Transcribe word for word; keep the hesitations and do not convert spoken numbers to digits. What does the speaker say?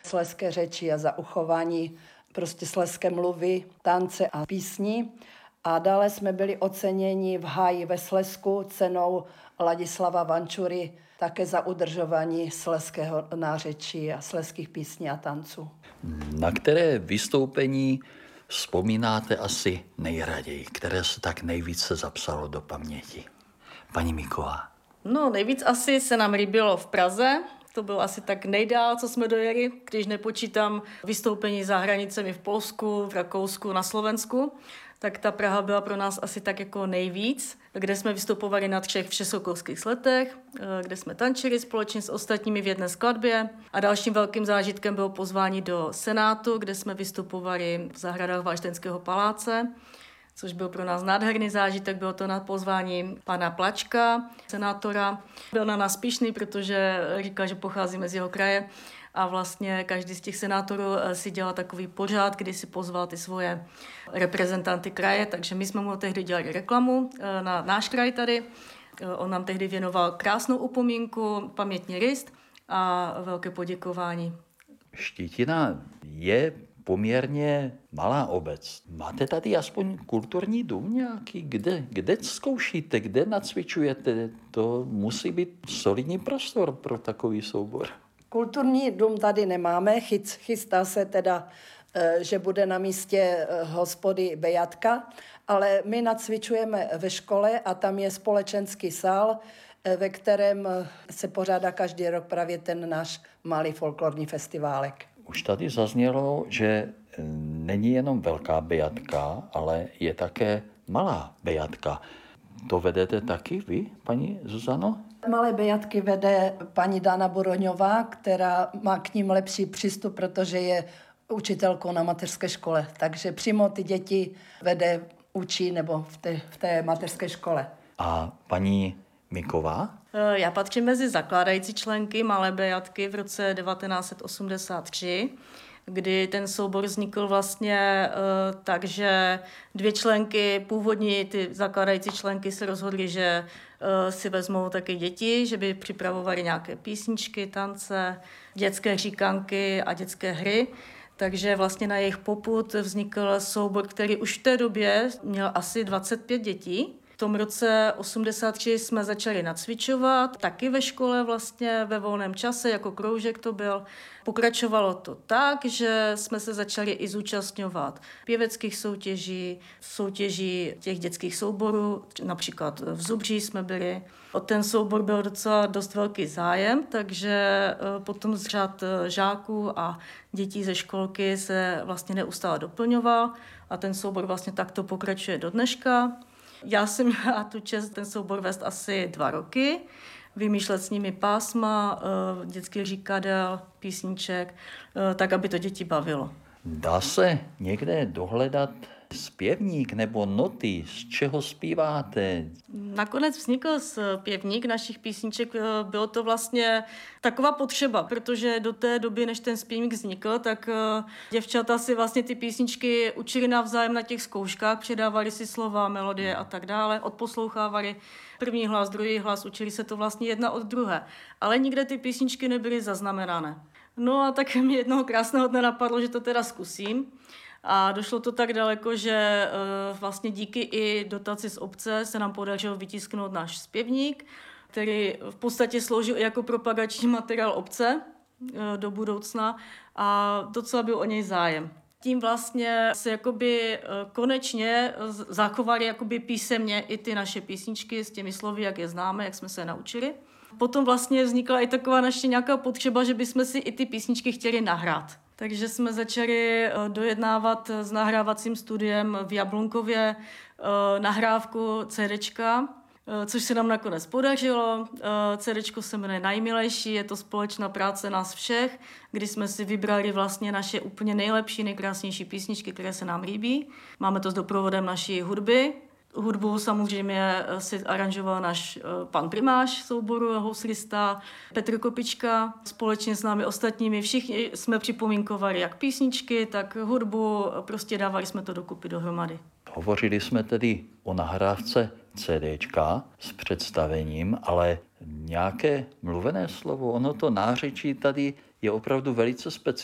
slezské řeči a za uchování prostě slezské mluvy, tance a písní. A dále jsme byli oceněni v Háji ve Slezsku cenou Ladislava Vančury také za udržování slezského nářečí a slezských písní a tanců. Na které vystoupení vzpomínáte asi nejraději, které se tak nejvíce zapsalo do paměti? Paní Miková. No, nejvíc asi se nám líbilo v Praze. To bylo asi tak nejdál, co jsme dojeli, když nepočítám vystoupení za hranicemi v Polsku, v Rakousku, na Slovensku. Tak ta Praha byla pro nás asi tak jako nejvíc, kde jsme vystupovali na třech všesokolských sletech, kde jsme tančili společně s ostatními v jedné skladbě. A dalším velkým zážitkem bylo pozvání do Senátu, kde jsme vystupovali v zahradách Valštejnského paláce, což byl pro nás nádherný zážitek. Bylo to na pozvání pana Plačka, senátora. Byl na nás pyšný, protože říkal, že pocházíme z jeho kraje. A vlastně každý z těch senátorů si dělal takový pořád, kdy si pozval ty svoje reprezentanty kraje, takže my jsme mu tehdy dělali reklamu na náš kraj tady. On nám tehdy věnoval krásnou upomínku, pamětní list a velké poděkování. Štítina je poměrně malá obec. Máte tady aspoň kulturní dům nějaký? Kde, kde zkoušíte, kde nacvičujete? To musí být solidní prostor pro takový soubor. Kulturní dům tady nemáme, chystá se teda, že bude na místě hospody Bejatka, ale my nacvičujeme ve škole a tam je společenský sál, ve kterém se pořádá každý rok právě ten náš malý folklorní festiválek. Už tady zaznělo, že není jenom velká Bejatka, ale je také malá Bejatka. To vedete taky vy, paní Zuzano? Malé Bejatky vede paní Dana Boroňová, která má k ním lepší přístup, protože je učitelkou na mateřské škole. Takže přímo ty děti vede, učí nebo v té, v té mateřské škole. A paní Miková? Já patřím mezi zakládající členky Malé Bejatky v roce devatenáct set osmdesát tři, kdy ten soubor vznikl vlastně uh, tak, že dvě členky, původní ty zakládající členky se rozhodly, že uh, si vezmou taky děti, že by připravovali nějaké písničky, tance, dětské říkanky a dětské hry. Takže vlastně na jejich popud vznikl soubor, který už v té době měl asi dvacet pět dětí. V tom roce osmdesát tři jsme začali nacvičovat, taky ve škole vlastně ve volném čase, jako kroužek to byl. Pokračovalo to tak, že jsme se začali i zúčastňovat pěveckých soutěží, soutěží těch dětských souborů, například v Zubří jsme byli. O ten soubor byl docela dost velký zájem, takže potom z řad žáků a dětí ze školky se vlastně neustále doplňoval a ten soubor vlastně takto pokračuje do dneška. Já jsem měla tu čest ten soubor vést asi dva roky, vymýšlet s nimi pásma, dětských říkadel, písniček, tak, aby to děti bavilo. Dá se někde dohledat zpěvník nebo noty, z čeho zpíváte? Nakonec vznikl zpěvník našich písniček. Bylo to vlastně taková potřeba, protože do té doby, než ten zpěvník vznikl, tak děvčata si vlastně ty písničky učili navzájem na těch zkouškách, předávali si slova, melodie a tak dále, odposlouchávali první hlas, druhý hlas, učili se to vlastně jedna od druhé. Ale nikde ty písničky nebyly zaznamenané. No a tak mi jednoho krásného dne napadlo, že to teda zkusím. A došlo to tak daleko, že vlastně díky i dotaci z obce se nám podařilo vytisknout náš zpěvník, který v podstatě sloužil jako propagační materiál obce do budoucna a docela byl o něj zájem. Tím vlastně se jakoby konečně zachovaly jakoby písemně i ty naše písničky s těmi slovy, jak je známe, jak jsme se naučili. Potom vlastně vznikla i taková naše nějaká potřeba, že bychom si i ty písničky chtěli nahrát. Takže jsme začali dojednávat s nahrávacím studiem v Jablunkově nahrávku CDčka, což se nám nakonec podařilo. CDčko se jmenuje Najmilejší, je to společná práce nás všech, kdy jsme si vybrali vlastně naše úplně nejlepší, nejkrásnější písničky, které se nám líbí. Máme to s doprovodem naší hudby. Hudbu samozřejmě si aranžoval náš pan primář souboru, houslista Petr Kopička. Společně s námi ostatními všichni jsme připomínkovali jak písničky, tak hudbu, prostě dávali jsme to dokupy dohromady. Hovořili jsme tedy o nahrávce CDčka s představením, ale nějaké mluvené slovo, ono to nářečí tady je opravdu velice specifické.